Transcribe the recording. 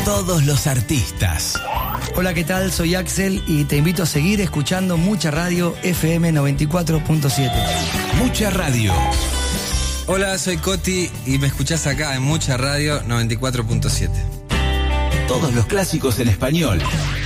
Todos los artistas. Hola, ¿qué tal? Soy Axel y te invito a seguir escuchando Mucha Radio FM 94.7. Mucha Radio. Hola, soy Coti y me escuchás acá en Mucha Radio 94.7. Todos los clásicos en español.